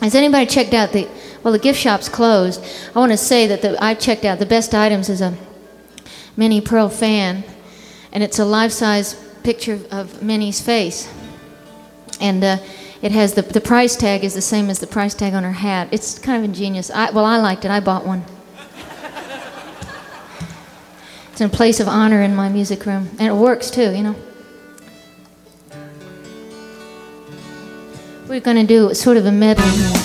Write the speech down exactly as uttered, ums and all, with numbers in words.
Has anybody checked out the, well, the gift shop's closed. I want to say that the, I checked out the best items is a Minnie Pearl fan, and it's a life-size picture of Minnie's face. And uh, it has the, the price tag is the same as the price tag on her hat. It's kind of ingenious. I, well, I liked it. I bought one. It's in a place of honor in my music room. And it works, too, you know. We're going to do sort of a medley here.